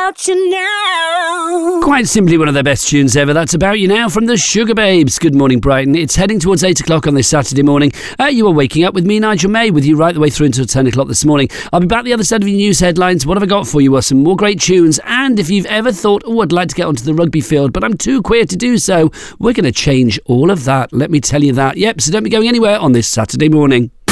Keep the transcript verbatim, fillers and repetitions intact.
About You Now. Quite simply one of their best tunes ever. That's About You Now from the Sugar Babes. Good morning, Brighton. It's heading towards eight o'clock on this Saturday morning. Uh, you are waking up with me, Nigel May, with you right the way through until ten o'clock this morning. I'll be back the other side of your news headlines. What have I got for you? Well, some more great tunes. And if you've ever thought, oh, I'd like to get onto the rugby field, but I'm too queer to do so, we're going to change all of that. Let me tell you that. Yep, so don't be going anywhere on this Saturday morning.